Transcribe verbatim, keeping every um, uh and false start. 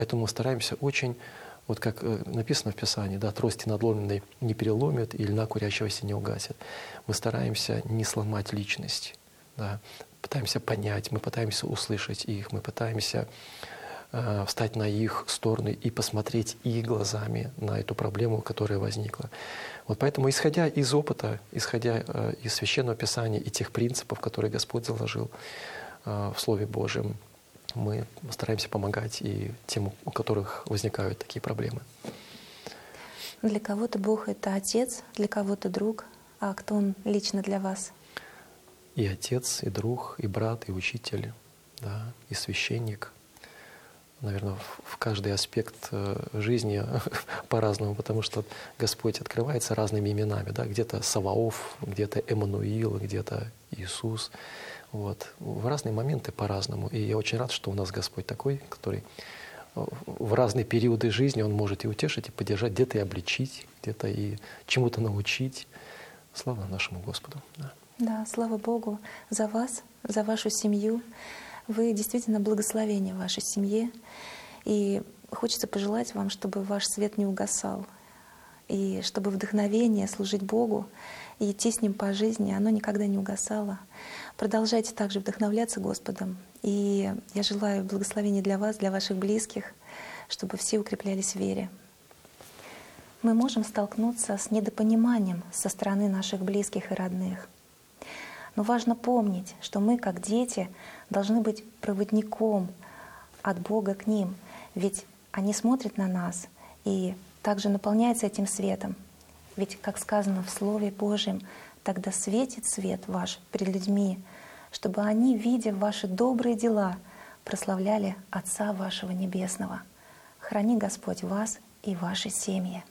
Поэтому мы стараемся очень, вот как написано в Писании, да, трости надломленной не переломят и льна курящегося не угасят. Мы стараемся не сломать личность, да, пытаемся понять, мы пытаемся услышать их, мы пытаемся э, встать на их сторону и посмотреть их глазами на эту проблему, которая возникла. Вот поэтому, исходя из опыта, исходя э, из Священного Писания и тех принципов, которые Господь заложил э, в Слове Божьем, мы стараемся помогать и тем, у которых возникают такие проблемы. Для кого-то Бог — это отец, для кого-то друг. А кто Он лично для вас? И отец, и друг, и брат, и учитель, да, и священник. Наверное, в каждый аспект жизни по-разному, потому что Господь открывается разными именами. Да? Где-то Саваоф, где-то Эммануил, где-то Иисус. Вот. В разные моменты по-разному. И я очень рад, что у нас Господь такой, который в разные периоды жизни Он может и утешить, и поддержать, где-то и обличить, где-то и чему-то научить. Слава нашему Господу. Да. Да, слава Богу за вас, за вашу семью. Вы действительно благословение в вашей семье. И хочется пожелать вам, чтобы ваш свет не угасал. И чтобы вдохновение служить Богу и идти с Ним по жизни, оно никогда не угасало. Продолжайте также вдохновляться Господом. И я желаю благословения для вас, для ваших близких, чтобы все укреплялись в вере. Мы можем столкнуться с недопониманием со стороны наших близких и родных. Но важно помнить, что мы, как дети, должны быть проводником от Бога к ним. Ведь они смотрят на нас и также наполняются этим светом. Ведь, как сказано в Слове Божьем, тогда светит свет ваш перед людьми, чтобы они, видя ваши добрые дела, прославляли Отца вашего Небесного. Храни Господь вас и ваши семьи.